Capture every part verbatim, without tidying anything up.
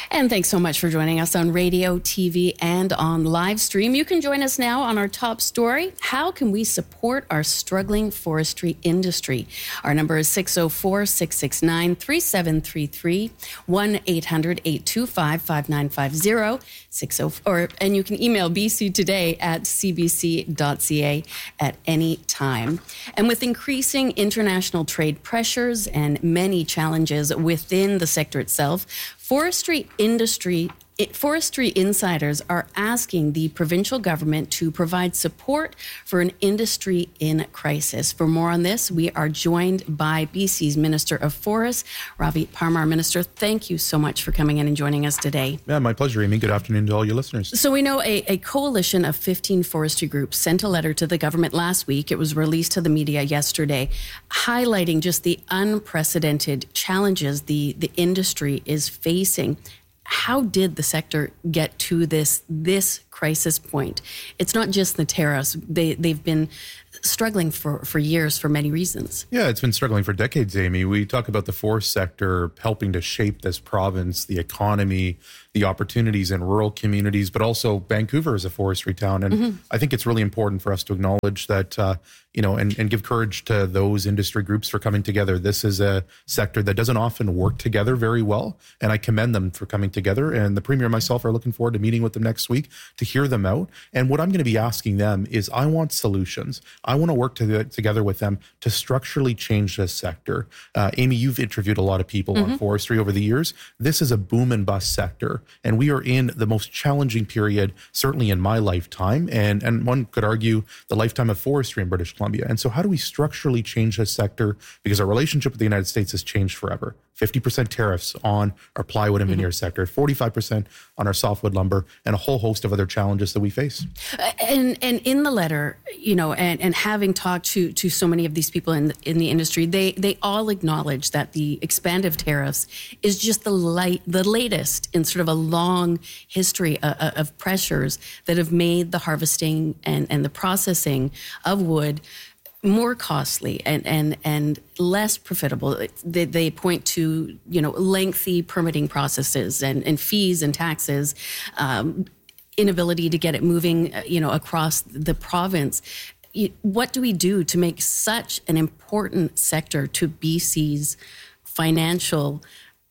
And thanks so much for joining us on radio, T V, and on live stream. You can join us now on our top story. How can we support our struggling forestry industry? Our number is six oh four, six six nine, three seven three three, one eight hundred, eight two five, five nine five zero, six oh four, and you can email b c today at c b c dot c a at any time. And with increasing international trade pressures and many challenges within the sector itself, Forestry industry, forestry insiders are asking the provincial government to provide support for an industry in crisis. For more on this, we are joined by B C's Minister of Forests, Ravi Parmar. Minister, thank you so much for coming in and joining us today. Yeah, my pleasure, Amy. Good afternoon to all your listeners. So we know a, a coalition of fifteen forestry groups sent a letter to the government last week. It was released to the media yesterday, highlighting just the unprecedented challenges the, the industry is facing. How did the sector get to this this crisis point? It's not just the tariffs. They, they've been struggling for, for years for many reasons. Yeah, it's been struggling for decades, Amy. We talk about the forest sector helping to shape this province, the economy, the opportunities in rural communities, but also Vancouver is a forestry town. And mm-hmm. I think it's really important for us to acknowledge that, uh, you know, and, and give courage to those industry groups for coming together. This is a sector that doesn't often work together very well, and I commend them for coming together. And the Premier and myself are looking forward to meeting with them next week to hear them out. And what I'm going to be asking them is, I want solutions. I want to work to, together with them to structurally change this sector. Uh, Amy, you've interviewed a lot of people mm-hmm. on forestry over the years. This is a boom and bust sector, and we are in the most challenging period, certainly in my lifetime, and, and one could argue the lifetime of forestry in British Columbia. And so how do we structurally change this sector? Because our relationship with the United States has changed forever. fifty percent tariffs on our plywood and veneer mm-hmm. sector, forty-five percent on our softwood lumber, and a whole host of other challenges that we face. Uh, and and in the letter, you know, and, and having talked to to so many of these people in the, in the industry, they they all acknowledge that the expansive tariffs is just the light, the latest in sort of a long history of, of pressures that have made the harvesting and, and the processing of wood more costly and, and, and less profitable. They, they point to, you know, lengthy permitting processes and, and fees and taxes, um, inability to get it moving, you know, across the province. What do we do to make such an important sector to B C's financial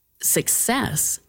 success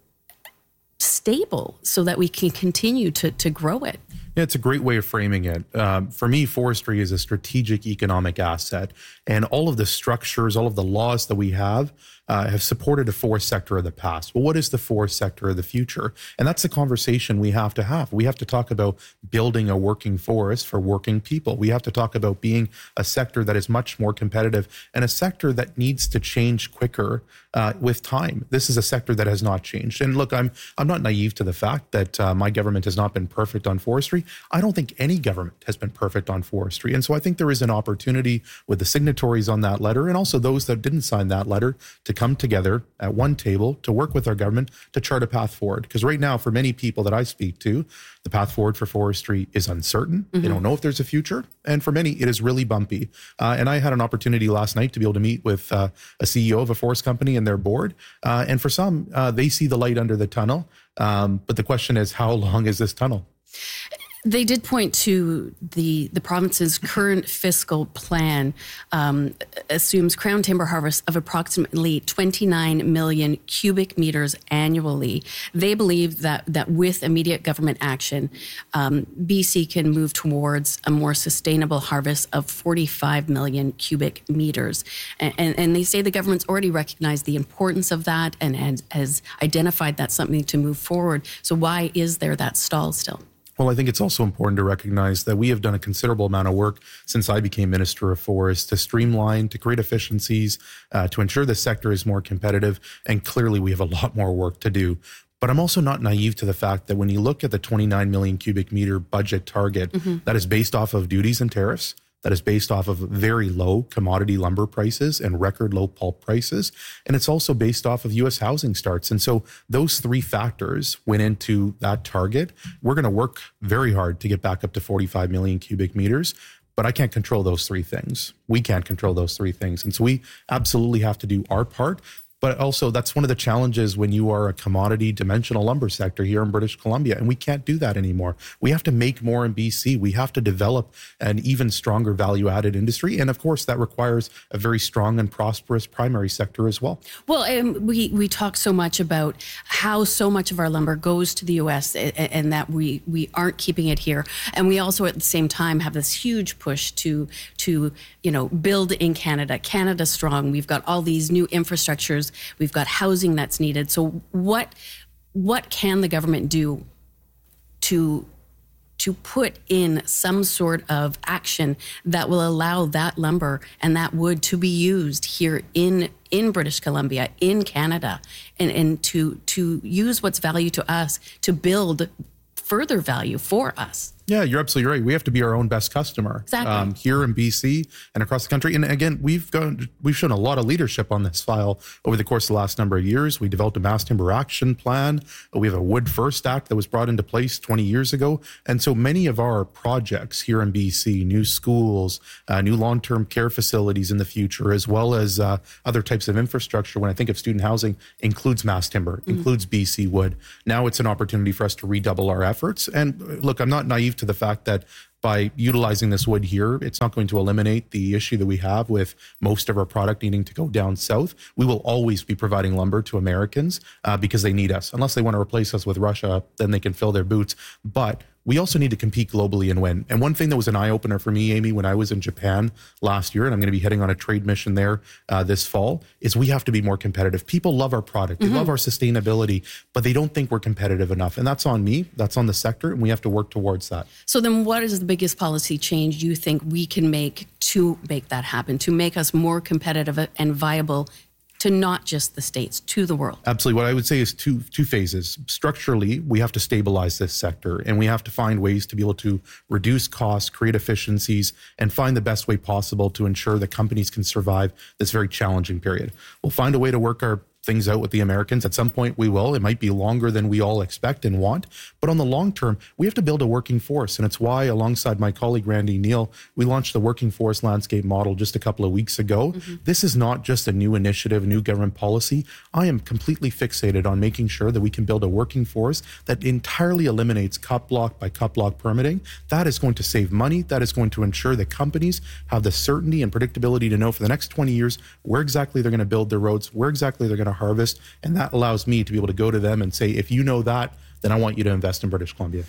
stable so that we can continue to, to grow it? Yeah, it's a great way of framing it. Um, for me, forestry is a strategic economic asset, and all of the structures, all of the laws that we have uh, have supported a forest sector of the past. Well, what is the forest sector of the future? And that's the conversation we have to have. We have to talk about building a working forest for working people. We have to talk about being a sector that is much more competitive and a sector that needs to change quicker uh, with time. This is a sector that has not changed. And look, I'm I'm not naive to the fact that uh, my government has not been perfect on forestry. I don't think any government has been perfect on forestry. And so I think there is an opportunity with the signatories on that letter and also those that didn't sign that letter to come together at one table to work with our government to chart a path forward. Because right now, for many people that I speak to, the path forward for forestry is uncertain. Mm-hmm. They don't know if there's a future. And for many, it is really bumpy. Uh, and I had an opportunity last night to be able to meet with uh, a C E O of a forest company and their board. Uh, and for some, uh, they see the light under the tunnel. Um, but the question is, how long is this tunnel? They did point to the, the province's current fiscal plan um, assumes crown timber harvest of approximately twenty-nine million cubic meters annually. They believe that that with immediate government action, um, B C can move towards a more sustainable harvest of forty-five million cubic meters. And, and, and they say the government's already recognized the importance of that and, and has identified that's something to move forward. So why is there that stall still? Well, I think it's also important to recognize that we have done a considerable amount of work since I became Minister of Forests to streamline, to create efficiencies, uh, to ensure the sector is more competitive. And clearly we have a lot more work to do. But I'm also not naive to the fact that when you look at the twenty-nine million cubic meter budget target, mm-hmm. that is based off of duties and tariffs, that is based off of very low commodity lumber prices and record low pulp prices. And it's also based off of U S housing starts. And so those three factors went into that target. We're going to work very hard to get back up to forty-five million cubic meters. But I can't control those three things. We can't control those three things. And so we absolutely have to do our part. But also that's one of the challenges when you are a commodity dimensional lumber sector here in British Columbia, and we can't do that anymore. We have to make more in B C. We have to develop an even stronger value-added industry. And of course, that requires a very strong and prosperous primary sector as well. Well, um, we, we talk so much about how so much of our lumber goes to the U S and, and that we, we aren't keeping it here. And we also at the same time have this huge push to, to, you know, build in Canada, Canada strong. We've got all these new infrastructures. We've got housing that's needed. So what, what can the government do to to put in some sort of action that will allow that lumber and that wood to be used here in in British Columbia, in Canada, and, and to to use what's value to us to build further value for us? Yeah, you're absolutely right. We have to be our own best customer exactly. um, here in B C and across the country. And again, we've gone, we've shown a lot of leadership on this file over the course of the last number of years. We developed a mass timber action plan. We have a Wood First Act that was brought into place twenty years ago. And so many of our projects here in B C, new schools, uh, new long-term care facilities in the future, as well as uh, other types of infrastructure, when I think of student housing, includes mass timber, mm-hmm. includes B C wood. Now it's an opportunity for us to redouble our efforts. And look, I'm not naive to the fact that by utilizing this wood here, it's not going to eliminate the issue that we have with most of our product needing to go down south. We will always be providing lumber to Americans uh, because they need us. Unless they want to replace us with Russia, then they can fill their boots. But we also need to compete globally and win. And one thing that was an eye-opener for me, Amy, when I was in Japan last year, and I'm going to be heading on a trade mission there uh, this fall, is we have to be more competitive. People love our product. They mm-hmm. love our sustainability, but they don't think we're competitive enough. And that's on me. That's on the sector. And we have to work towards that. So then what is the biggest policy change you think we can make to make that happen, to make us more competitive and viable to not just the States, to the world? Absolutely. What I would say is two two phases. Structurally, we have to stabilize this sector, and we have to find ways to be able to reduce costs, create efficiencies, and find the best way possible to ensure that companies can survive this very challenging period. We'll find a way to work our things out with the Americans. At some point we will. It might be longer than we all expect and want, but on the long term, we have to build a working force. And it's why, alongside my colleague Randy Neal, we launched the Working Force Landscape Model just a couple of weeks ago. Mm-hmm. This is not just a new initiative, new government policy. I am completely fixated on making sure that we can build a working force that entirely eliminates cut block by cut block permitting. That is going to save money. That is going to ensure that companies have the certainty and predictability to know for the next twenty years where exactly they're going to build their roads, where exactly they're going to harvest. And that allows me to be able to go to them and say, if you know that, then I want you to invest in British Columbia.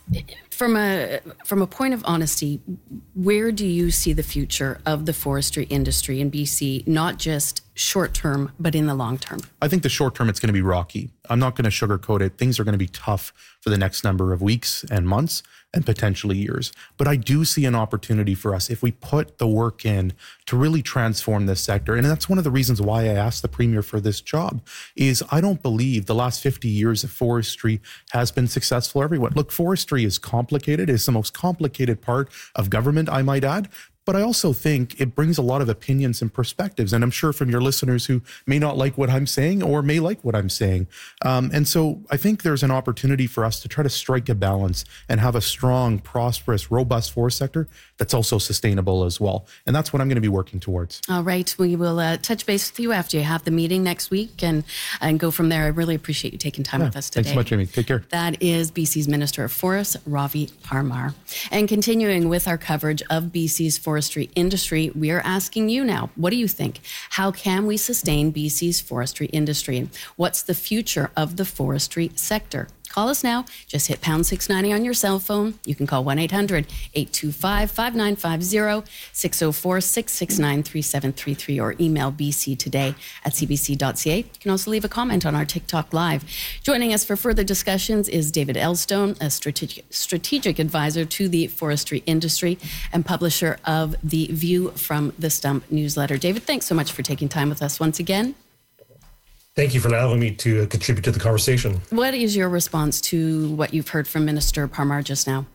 From a from a point of honesty, where do you see the future of the forestry industry in B C, not just short term, but in the long term? I think the short term, it's going to be rocky. I'm not going to sugarcoat it. Things are going to be tough for the next number of weeks and months and potentially years. But I do see an opportunity for us if we put the work in to really transform this sector. And that's one of the reasons why I asked the Premier for this job, is I don't believe the last fifty years of forestry has been successful everywhere. Look, forestry is complicated. It's the most complicated part of government, I might add. But I also think it brings a lot of opinions and perspectives. And I'm sure from your listeners who may not like what I'm saying or may like what I'm saying. Um, and so I think there's an opportunity for us to try to strike a balance and have a strong, prosperous, robust forest sector that's also sustainable as well. And that's what I'm going to be working towards. All right. We will uh, touch base with you after you have the meeting next week and, and go from there. I really appreciate you taking time yeah, with us today. Thanks so much, Amy. Take care. That is B C's Minister of Forests, Ravi Parmar. And continuing with our coverage of B C's forest forestry industry, we are asking you now, what do you think? How can we sustain B C's forestry industry? What's the future of the forestry sector? Call us now. Just hit pound six ninety on your cell phone. You can call one eight hundred eight two five five nine five zero, six oh four six six nine three seven three three, or email b c today at c b c dot c a. You can also leave a comment on our TikTok Live. Joining us for further discussions is David Elstone, a strategic, strategic advisor to the forestry industry and publisher of the View from the Stump newsletter. David, thanks so much for taking time with us once again. Thank you for allowing me to contribute to the conversation. What is your response to what you've heard from Minister Parmar just now?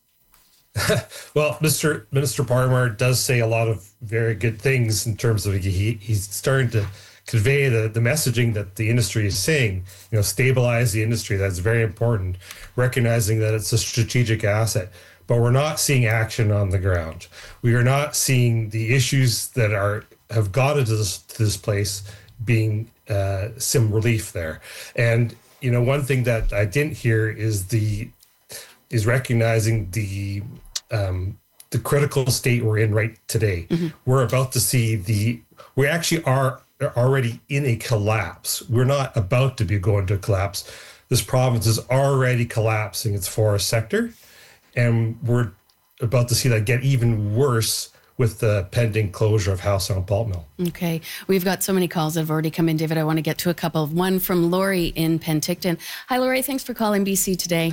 Well, Mister Minister Parmar does say a lot of very good things in terms of he, he's starting to convey the, the messaging that the industry is saying, you know, stabilize the industry. That's very important, recognizing that it's a strategic asset. But we're not seeing action on the ground. We are not seeing the issues that are have got to this, to this place being uh, some relief there. And, you know, one thing that I didn't hear is the is recognizing the um, the critical state we're in right today. Mm-hmm. We're about to see the, we actually are already in a collapse. We're not about to be going to a collapse. This province is already collapsing its forest sector, and we're about to see that get even worse with the pending closure of Howe Sound Pulp Mill. Okay. We've got so many calls that have already come in, David. I want to get to a couple. One from Lori in Penticton. Hi, Lori. Thanks for calling B C today.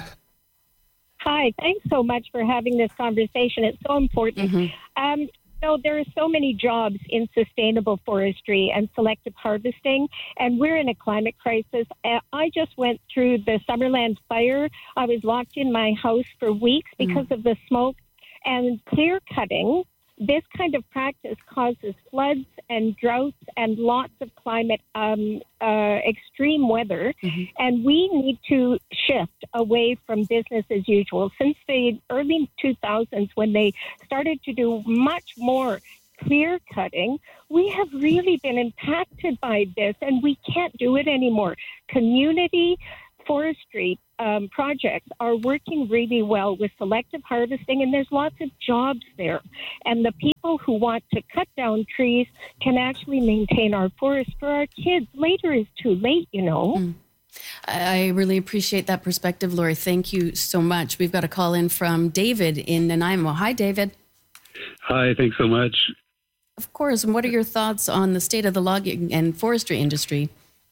Hi. Thanks so much for having this conversation. It's so important. Mm-hmm. Um, so there are so many jobs in sustainable forestry and selective harvesting, and we're in a climate crisis. Uh, I just went through the Summerland fire. I was locked in my house for weeks because mm-hmm. of the smoke. And clear cutting, this kind of practice causes floods and droughts and lots of climate um, uh, extreme weather. Mm-hmm. And we need to shift away from business as usual. Since the early two thousands, when they started to do much more clear cutting, we have really been impacted by this, and we can't do it anymore. Community forestry um, projects are working really well with selective harvesting, and there's lots of jobs there. And the people who want to cut down trees can actually maintain our forests for our kids. Later is too late, you know. Mm. I really appreciate that perspective, Lori. Thank you so much. We've got a call in from David in Nanaimo. Hi, David. Hi, thanks so much. Of course. And what are your thoughts on the state of the logging and forestry industry?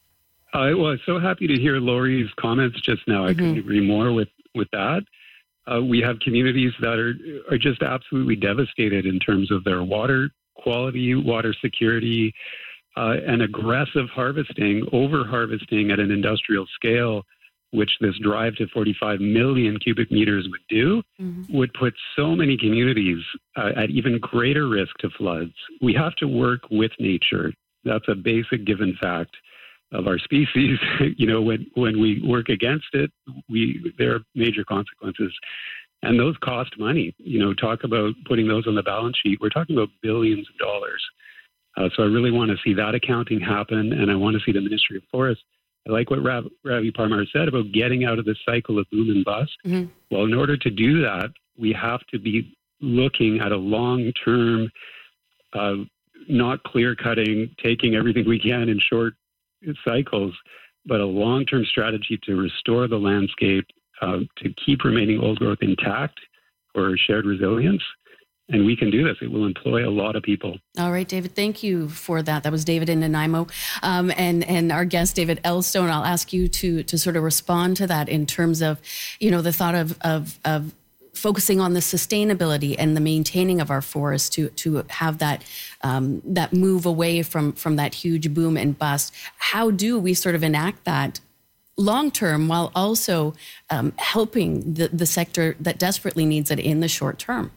I was so happy to hear Lori's comments just now. I mm-hmm. couldn't agree more with, with that. Uh, we have communities that are, are just absolutely devastated in terms of their water quality, water security, uh, and aggressive harvesting, over-harvesting at an industrial scale, which this drive to forty-five million cubic meters would do, mm-hmm. would put so many communities uh, at even greater risk to floods. We have to work with nature. That's a basic given fact of our species. You know, when, when we work against it, we there are major consequences. And those cost money. You know, talk about putting those on the balance sheet. We're talking about billions of dollars. Uh, so I really want to see that accounting happen, and I want to see the Ministry of Forests. I like what Rav, Ravi Parmar said about getting out of the cycle of boom and bust. Mm-hmm. Well, in order to do that, we have to be looking at a long-term, uh, not clear-cutting, taking everything we can in short cycles, but a long-term strategy to restore the landscape, uh, to keep remaining old growth intact for shared resilience. And we can do this. It will employ a lot of people. All right, David, thank you for that. That was David in Nanaimo. Um, and, and our guest, David Elstone, I'll ask you to to sort of respond to that in terms of, you know, the thought of, of, of focusing on the sustainability and the maintaining of our forests to to have that um, that move away from from that huge boom and bust. How do we sort of enact that long term while also um, helping the, the sector that desperately needs it in the short term?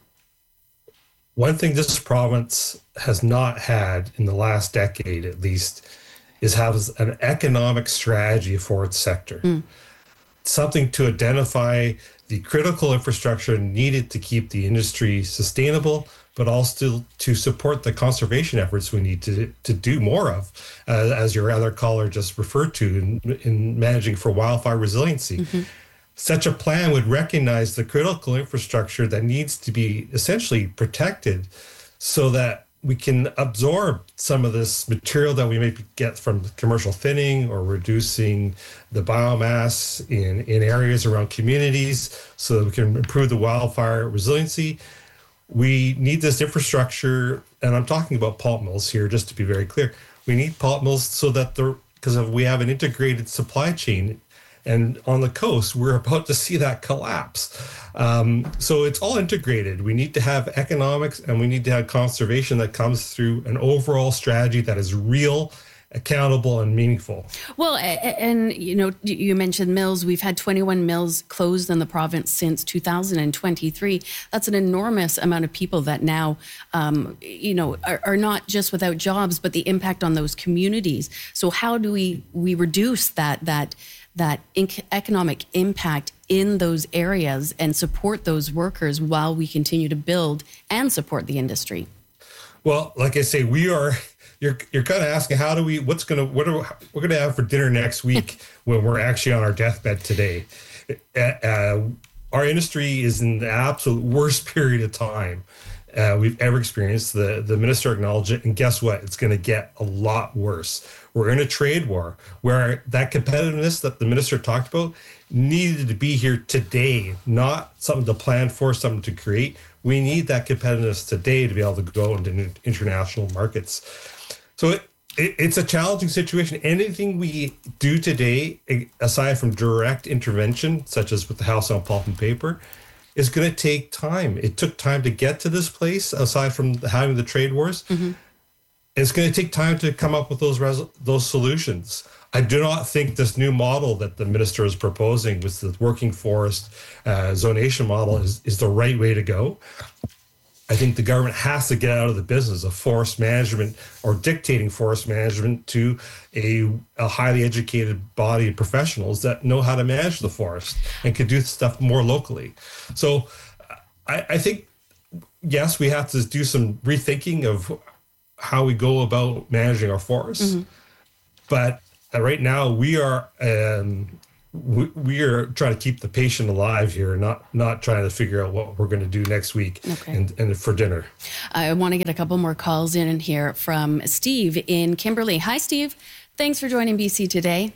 One thing this province has not had in the last decade, at least, is have an economic strategy for its sector. Mm. Something to identify the critical infrastructure needed to keep the industry sustainable, but also to support the conservation efforts we need to, to do more of, uh, as your other caller just referred to, in, in managing for wildfire resiliency. Mm-hmm. Such a plan would recognize the critical infrastructure that needs to be essentially protected so that we can absorb some of this material that we may get from commercial thinning or reducing the biomass in, in areas around communities so that we can improve the wildfire resiliency. We need this infrastructure, and I'm talking about pulp mills here, just to be very clear. We need pulp mills so that the, because we have an integrated supply chain. And on the coast, we're about to see that collapse. Um, so it's all integrated. We need to have economics and we need to have conservation that comes through an overall strategy that is real, accountable, and meaningful. Well, and, you know, you mentioned mills. We've had twenty-one mills closed in the province since two thousand twenty-three. That's an enormous amount of people that now, um, you know, are, are not just without jobs, but the impact on those communities. So how do we, we reduce that, that, that economic impact in those areas and support those workers while we continue to build and support the industry? Well, like I say, we are, you're you're kind of asking, how do we, what's going to, what are we're going to have for dinner next week when we're actually on our deathbed today? Uh, our industry is in the absolute worst period of time uh, we've ever experienced. The the minister acknowledged it, and guess what? It's going to get a lot worse. We're in a trade war where that competitiveness that the minister talked about needed to be here today, not something to plan for, something to create. We need that competitiveness today to be able to go into international markets. So it, it, it's a challenging situation. Anything we do today, aside from direct intervention, such as with the House on Pulp and Paper, is going to take time. It took time to get to this place, aside from having the trade wars. Mm-hmm. It's going to take time to come up with those res- those solutions. I do not think this new model that the minister is proposing with the working forest uh, zonation model is, is the right way to go. I think the government has to get out of the business of forest management or dictating forest management to a, a highly educated body of professionals that know how to manage the forest and can do stuff more locally. So I, I think, yes, we have to do some rethinking of how we go about managing our forests. Mm-hmm. But right now we are um, we, we are trying to keep the patient alive here, not not trying to figure out what we're going to do next week okay. and, and for dinner. I want to get a couple more calls in here from Steve in Kimberley. Hi, Steve. Thanks for joining B C Today.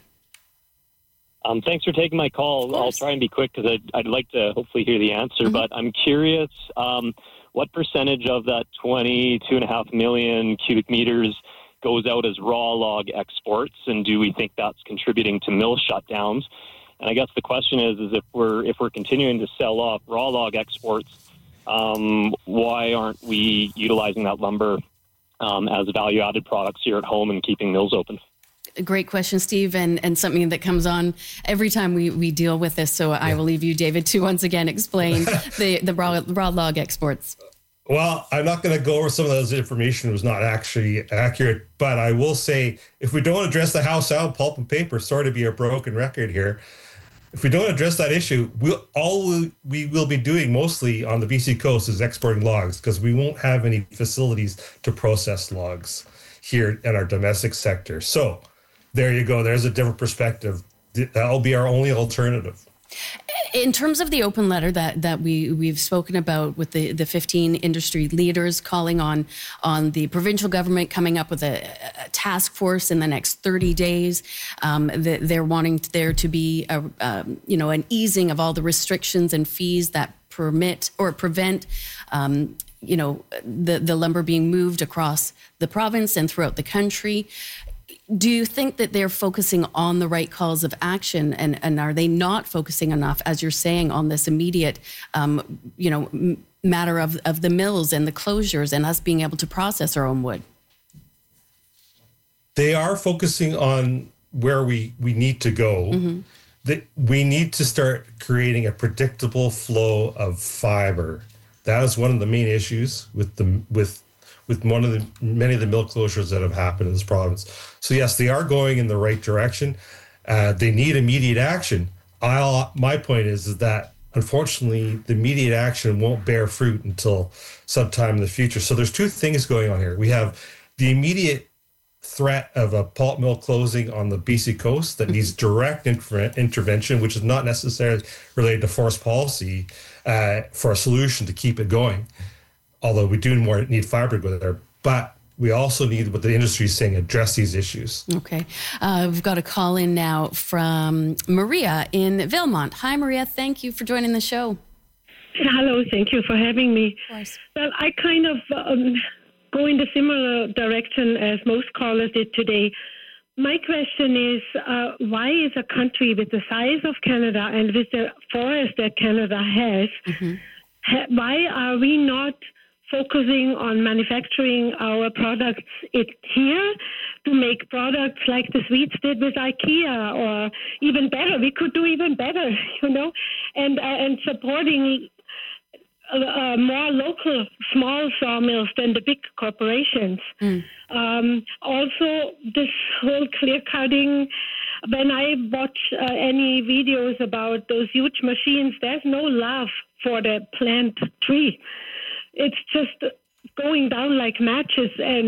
Um, thanks for taking my call. I'll try and be quick because I'd, I'd like to hopefully hear the answer, mm-hmm. but I'm curious, um, what percentage of that twenty-two and a half million cubic meters goes out as raw log exports, and do we think that's contributing to mill shutdowns? And I guess the question is, is if we're if we're continuing to sell off raw log exports, um, why aren't we utilizing that lumber um, as value-added products here at home and keeping mills open? Great question, Steve, and, and something that comes on every time we, we deal with this. So yeah. I will leave you, David, to once again explain the, the raw, raw log exports. Well, I'm not going to go over some of those information. It was not actually accurate, but I will say, if we don't address the House out pulp and paper, sorry to be a broken record here, if we don't address that issue, we'll, all we, we will be doing mostly on the B C coast is exporting logs, because we won't have any facilities to process logs here in our domestic sector. So there you go. There's a different perspective. That'll be our only alternative. In terms of the open letter that, that we, we've spoken about with the, the fifteen industry leaders calling on on the provincial government coming up with a, a task force in the next thirty days, um, the, they're wanting there to be a, um, you know, an easing of all the restrictions and fees that permit or prevent um, you know, the, the lumber being moved across the province and throughout the country. Do you think that they're focusing on the right calls of action, and, and are they not focusing enough, as you're saying, on this immediate, um, you know, m- matter of, of the mills and the closures and us being able to process our own wood? They are focusing on where we, we need to go. Mm-hmm. That we need to start creating a predictable flow of fiber. That is one of the main issues with the with. with one of the many of the mill closures that have happened in this province. So yes, they are going in the right direction. Uh, they need immediate action. I'll, my point is, is that unfortunately the immediate action won't bear fruit until sometime in the future. So there's two things going on here. We have the immediate threat of a pulp mill closing on the B C coast that needs direct inter- intervention, which is not necessarily related to forest policy, uh, for a solution to keep it going. Although we do more need fiber to go there, but we also need what the industry is saying, address these issues. Okay. Uh, we've got a call in now from Maria in Vilmont. Hi, Maria. Thank you for joining the show. Hello. Thank you for having me. Of course. Well, I kind of um, go in the similar direction as most callers did today. My question is, uh, why is a country with the size of Canada and with the forest that Canada has, mm-hmm. ha- why are we not focusing on manufacturing our products it here to make products like the Swedes did with IKEA, or even better? We could do even better, you know, and uh, and supporting uh, uh, more local small sawmills than the big corporations. Mm. Um, also, this whole clear cutting. When I watch uh, any videos about those huge machines, there's no love for the plant tree. It's just going down like matches, and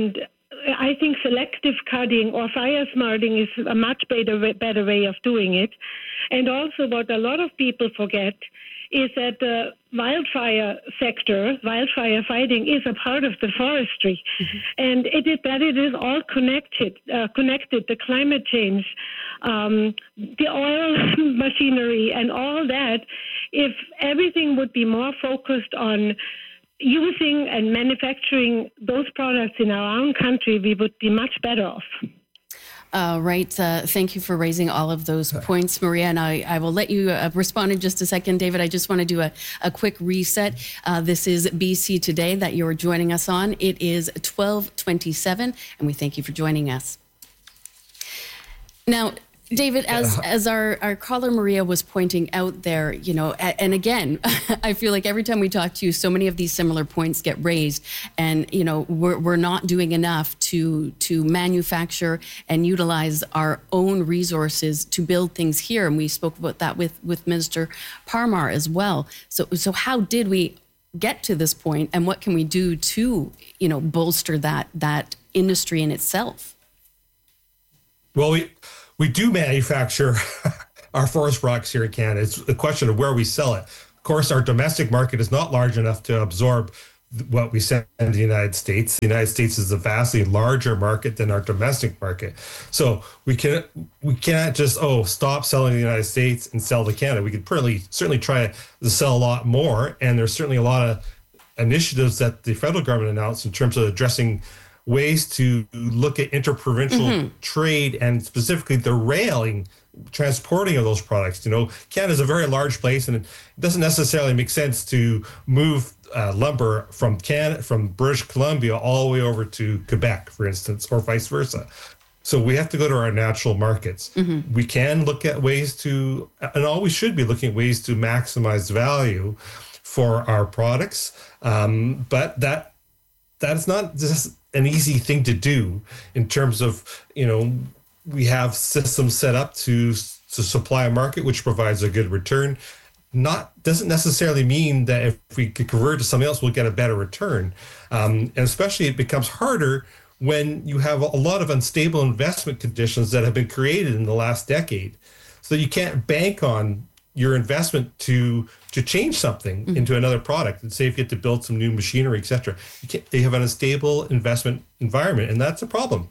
I think selective cutting or fire smarting is a much better better way of doing it. And also, what a lot of people forget is that the wildfire sector, wildfire fighting, is a part of the forestry, mm-hmm. and it is that it is all connected. Uh, connected, the climate change, um, the oil machinery, and all that. If everything would be more focused on using and manufacturing those products in our own country, we would be much better off. Uh, right. Uh, thank you for raising all of those points, Maria. And I, I will let you uh, respond in just a second. David, I just want to do a, a quick reset. Uh, this is B C Today that you're joining us on. It is twelve twenty-seven, and we thank you for joining us. Now, David, as as our, our caller Maria was pointing out there, you know, and again, I feel like every time we talk to you, so many of these similar points get raised, and you know, we're we're not doing enough to to manufacture and utilize our own resources to build things here, and we spoke about that with with Minister Parmar as well. So so how did we get to this point, and what can we do to, you know, bolster that that industry in itself? Well, we. We do manufacture our forest products here in Canada. It's a question of where we sell it. Of course, our domestic market is not large enough to absorb what we send to the United States. The United States is a vastly larger market than our domestic market. So we can we can't just, oh, stop selling to the United States and sell to Canada. We could pretty, certainly try to sell a lot more. And there's certainly a lot of initiatives that the federal government announced in terms of addressing ways to look at interprovincial mm-hmm. trade and specifically the railing, transporting of those products. You know, Canada is a very large place, and it doesn't necessarily make sense to move uh, lumber from Canada, from British Columbia all the way over to Quebec, for instance, or vice versa. So we have to go to our natural markets. Mm-hmm. We can look at ways to, and always should be looking at ways to maximize value for our products. Um, but that that's not just an easy thing to do in terms of, you know, we have systems set up to to supply a market which provides a good return. Not doesn't necessarily mean that if we could convert to something else, we'll get a better return. Um, and especially it becomes harder when you have a lot of unstable investment conditions that have been created in the last decade. So you can't bank on your investment to to change something mm-hmm. into another product. And say if you get to build some new machinery, et cetera, you can't, they have an unstable investment environment, and that's a problem.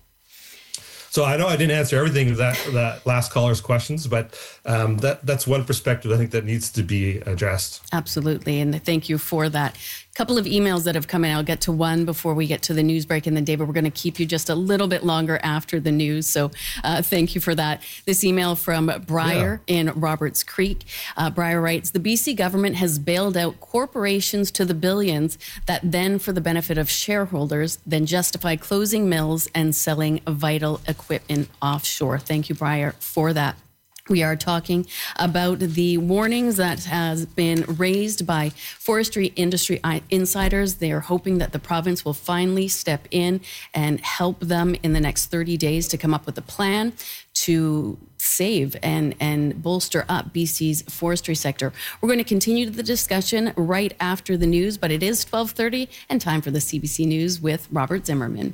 So I know I didn't answer everything of that that last caller's questions, but um, that that's one perspective I think that needs to be addressed. Absolutely, and thank you for that. A couple of emails that have come in. I'll get to one before we get to the news break, and then David, we're going to keep you just a little bit longer after the news. So uh, thank you for that. This email from Briar yeah. in Roberts Creek. Uh, Briar writes, the B C government has bailed out corporations to the billions that then, for the benefit of shareholders, then justify closing mills and selling vital equipment offshore. Thank you, Briar, for that. We are talking about the warnings that has been raised by forestry industry insiders. They are hoping that the province will finally step in and help them in the next thirty days to come up with a plan to save and, and bolster up B C's forestry sector. We're going to continue the discussion right after the news, but it is twelve thirty and time for the C B C News with Robert Zimmerman.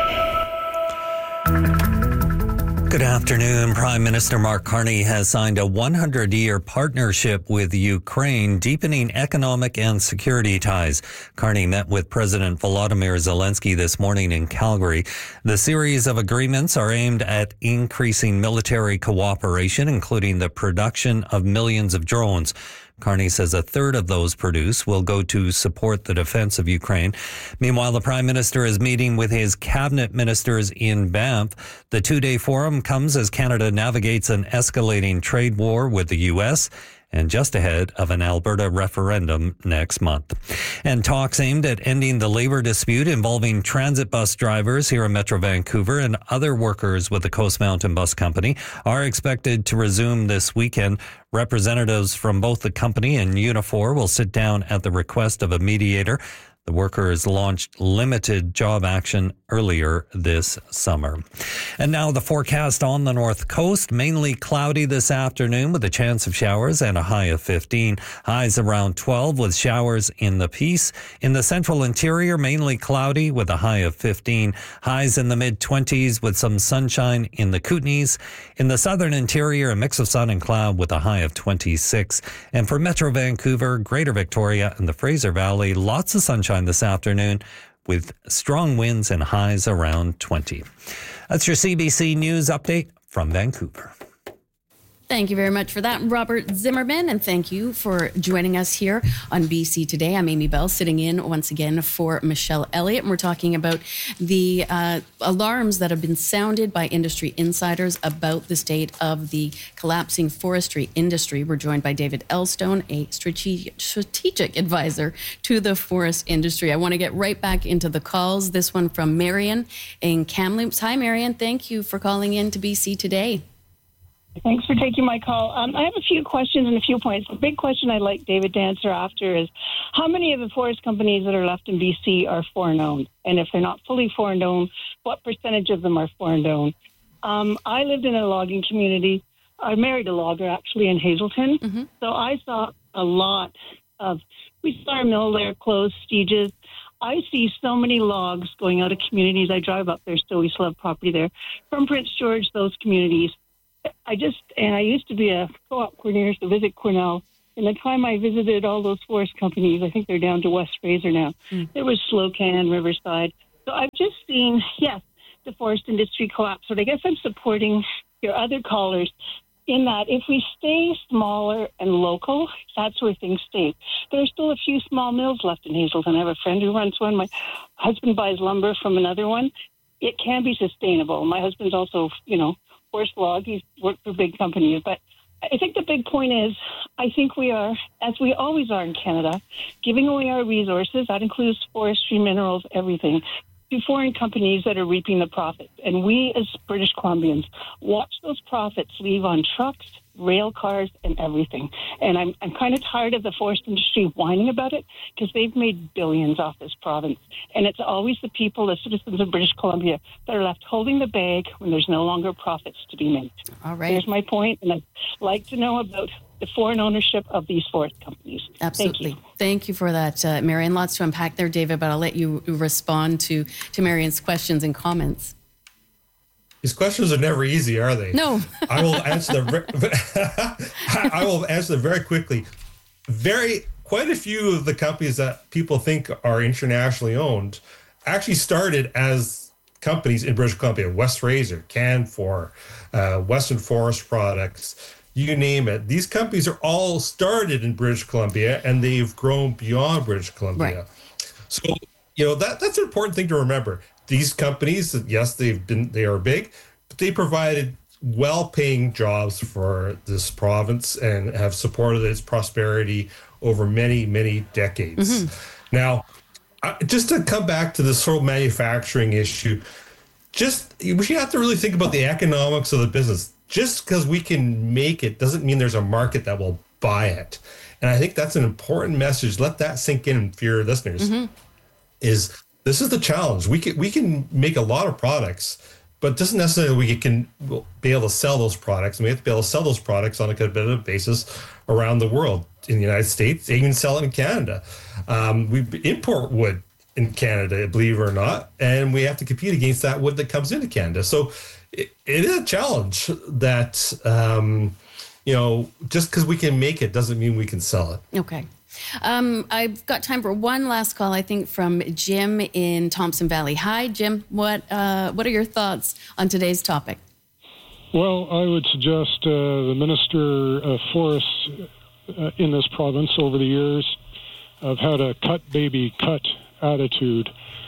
Good afternoon. Prime Minister Mark Carney has signed a one hundred year partnership with Ukraine, deepening economic and security ties. Carney met with President Volodymyr Zelensky this morning in Calgary. The series of agreements are aimed at increasing military cooperation, including the production of millions of drones. Carney says a third of those produced will go to support the defense of Ukraine. Meanwhile, the Prime Minister is meeting with his cabinet ministers in Banff. The two-day forum comes as Canada navigates an escalating trade war with the U S and just ahead of an Alberta referendum next month. And talks aimed at ending the labor dispute involving transit bus drivers here in Metro Vancouver and other workers with the Coast Mountain Bus Company are expected to resume this weekend. Representatives from both the company and Unifor will sit down at the request of a mediator. The workers launched limited job action earlier this summer. And now the forecast on the north coast, mainly cloudy this afternoon with a chance of showers and a high of fifteen. Highs around twelve with showers in the Peace. In the central interior, mainly cloudy with a high of fifteen. Highs in the mid-twenties with some sunshine in the Kootenays. In the southern interior, a mix of sun and cloud with a high of twenty-six. And for Metro Vancouver, Greater Victoria, and the Fraser Valley, lots of sunshine this afternoon with strong winds and highs around twenty. That's your C B C News update from Vancouver. Thank you very much for that, Robert Zimmerman, and thank you for joining us here on B C Today. I'm Amy Bell, sitting in once again for Michelle Elliott, and we're talking about the uh, alarms that have been sounded by industry insiders about the state of the collapsing forestry industry. We're joined by David Elstone, a strategic, strategic advisor to the forest industry. I want to get right back into the calls. This one from Marion in Kamloops. Hi, Marion. Thank you for calling in to B C Today. Thanks for taking my call. Um, I have a few questions and a few points. The big question I'd like David to answer after is how many of the forest companies that are left in B C are foreign-owned? And if they're not fully foreign-owned, what percentage of them are foreign-owned? Um, I lived in a logging community. I married a logger, actually, in Hazelton. Mm-hmm. So I saw a lot of, we saw our mill there close, Steeges. I see so many logs going out of communities. I drive up there still. We still have property there. From Prince George, those communities. I just, and I used to be a co-op coordinator to visit Cornell. In the time I visited all those forest companies, I think they're down to West Fraser now. Mm. There was Slocan, Riverside. So I've just seen, yes, the forest industry collapse. But I guess I'm supporting your other callers in that if we stay smaller and local, that's where things stay. There are still a few small mills left in Hazelton. I have a friend who runs one. My husband buys lumber from another one. It can be sustainable. My husband's also, you know, forest log. He's worked for big companies. But I think the big point is, I think we are, as we always are in Canada, giving away our resources. That includes forestry, minerals, everything, to foreign companies that are reaping the profits. And we, as British Columbians, watch those profits leave on trucks, rail cars, and everything. And I'm I'm kind of tired of the forest industry whining about it because they've made billions off this province. And it's always the people, the citizens of British Columbia, that are left holding the bag when there's no longer profits to be made. All right. There's my point, and I'd like to know about the foreign ownership of these forest companies. Absolutely. Thank you, Thank you for that, uh, Marion. Lots to unpack there, David, but I'll let you respond to, to Marion's questions and comments. These questions are never easy, are they? No. I will answer them. Very, I will answer them very quickly. Very, quite a few of the companies that people think are internationally owned actually started as companies in British Columbia. West Fraser, Canfor, uh, Western Forest Products, you name it. These companies are all started in British Columbia, and they've grown beyond British Columbia. Right. So, you know, that that's an important thing to remember. These companies, yes, they've been, they are big, but they provided well-paying jobs for this province and have supported its prosperity over many, many decades. Mm-hmm. Now, just to come back to this whole manufacturing issue, just we have to really think about the economics of the business. Just because we can make it doesn't mean there's a market that will buy it. And I think that's an important message. Let that sink in for your listeners. Mm-hmm. Is this is the challenge. We can we can make a lot of products, but it doesn't necessarily we can be able to sell those products. And we have to be able to sell those products on a competitive basis around the world. In the United States, they even sell it in Canada. Um, we import wood in Canada, believe it or not, and we have to compete against that wood that comes into Canada. So it, it is a challenge that, um, you know, just because we can make it doesn't mean we can sell it. Okay. Um, I've got time for one last call, I think, from Jim in Thompson Valley. Hi, Jim. What uh, what are your thoughts on today's topic? Well, I would suggest uh, the Minister of Forests uh, in this province over the years have had a cut, baby, cut attitude.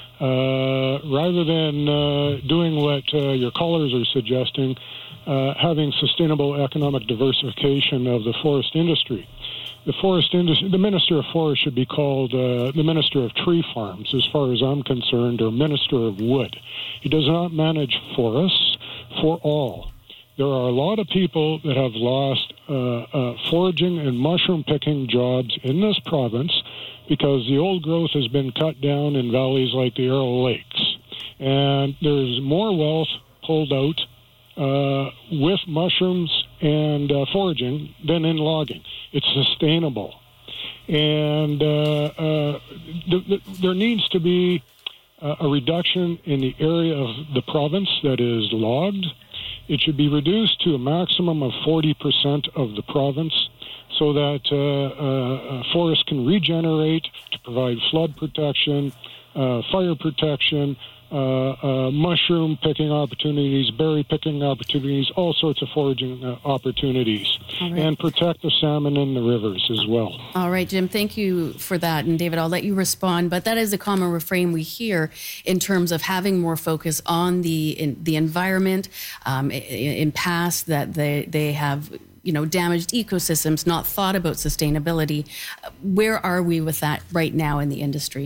Uh, rather than uh, doing what uh, your callers are suggesting, uh, having sustainable economic diversification of the forest industry. The forest industry, the Minister of Forest should be called uh, the Minister of Tree Farms, as far as I'm concerned, or Minister of Wood. He does not manage forests for all. There are a lot of people that have lost uh, uh, foraging and mushroom picking jobs in this province because the old growth has been cut down in valleys like the Arrow Lakes. And there's more wealth pulled out uh, with mushrooms and uh, foraging than in logging. It's sustainable. And uh, uh, th- th- there needs to be uh, a reduction in the area of the province that is logged. It should be reduced to a maximum of forty percent of the province so that uh, uh, forests can regenerate to provide flood protection, uh, fire protection, Uh, uh, mushroom picking opportunities, berry picking opportunities, all sorts of foraging uh, opportunities, right. And protect the salmon in the rivers as well. All right, Jim, thank you for that. And David, I'll let you respond, but that is a common refrain we hear in terms of having more focus on the in, the environment um, in, in past that they, they have you know, damaged ecosystems, not thought about sustainability. Where are we with that right now in the industry?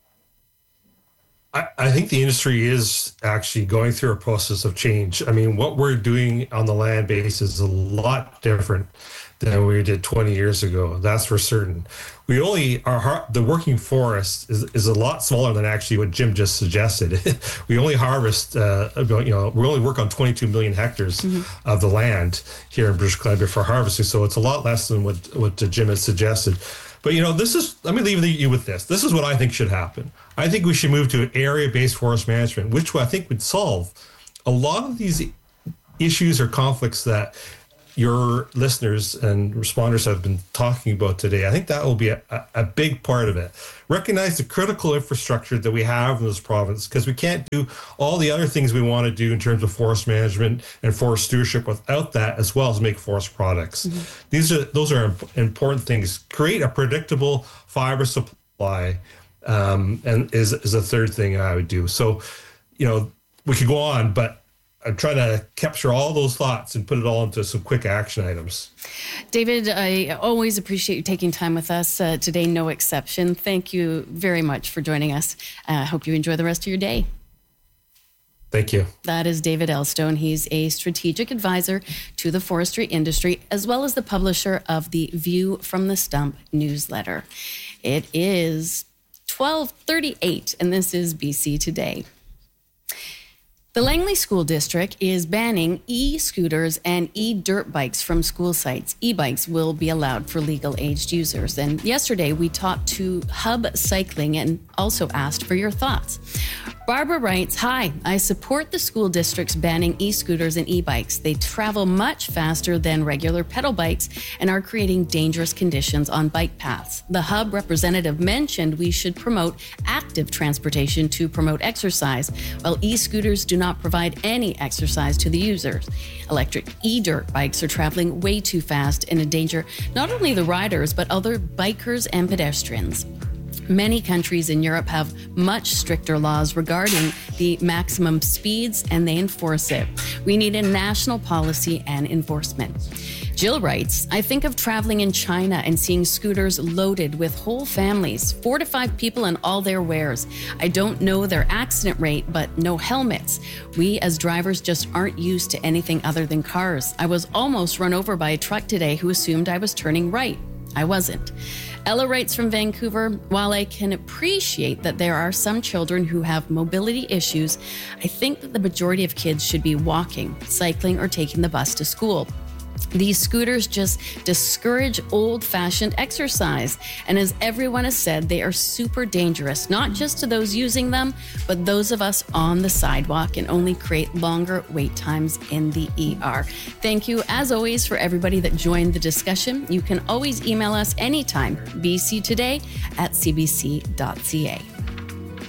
I, I think the industry is actually going through a process of change. I mean, what we're doing on the land base is a lot different than we did twenty years ago. That's for certain. We only are the working forest is, is a lot smaller than actually what Jim just suggested. We only harvest, uh, you know, we only work on twenty-two million hectares mm-hmm. of the land here in British Columbia for harvesting. So it's a lot less than what what Jim has suggested. But, you know, this is, let me leave you with this. This is what I think should happen. I think we should move to an area-based forest management, which I think would solve a lot of these issues or conflicts that your listeners and responders have been talking about today. I think that will be a, a big part of it. Recognize the critical infrastructure that we have in this province, because we can't do all the other things we want to do in terms of forest management and forest stewardship without that, as well as make forest products. Mm-hmm. These are those are important things. Create a predictable fiber supply, um, and is is a third thing I would do. So, you know, we could go on, but I'm trying to capture all those thoughts and put it all into some quick action items. David, I always appreciate you taking time with us uh, today, no exception. Thank you very much for joining us. I uh, hope you enjoy the rest of your day. Thank you. That is David Elstone. He's a strategic advisor to the forestry industry, as well as the publisher of the View from the Stump newsletter. It is twelve thirty-eight, and this is B C Today. The Langley School District is banning e-scooters and e-dirt bikes from school sites. E-bikes will be allowed for legal-aged users. And yesterday, we talked to Hub Cycling and also asked for your thoughts. Barbara writes, "Hi, I support the school districts banning e-scooters and e-bikes. They travel much faster than regular pedal bikes and are creating dangerous conditions on bike paths. The Hub representative mentioned we should promote active transportation to promote exercise, while e-scooters do not provide any exercise to the users. Electric e-dirt bikes are traveling way too fast and endanger not only the riders, but other bikers and pedestrians. Many countries in Europe have much stricter laws regarding the maximum speeds, and they enforce it. We need a national policy and enforcement." Jill writes, "I think of traveling in China and seeing scooters loaded with whole families, four to five people and all their wares. I don't know their accident rate, but no helmets. We as drivers just aren't used to anything other than cars. I was almost run over by a truck today who assumed I was turning right. I wasn't." Ella writes from Vancouver, "While I can appreciate that there are some children who have mobility issues, I think that the majority of kids should be walking, cycling, or taking the bus to school. These scooters just discourage old-fashioned exercise. And as everyone has said, they are super dangerous, not just to those using them, but those of us on the sidewalk, and only create longer wait times in the E R." Thank you, as always, for everybody that joined the discussion. You can always email us anytime, b c today at c b c dot c a.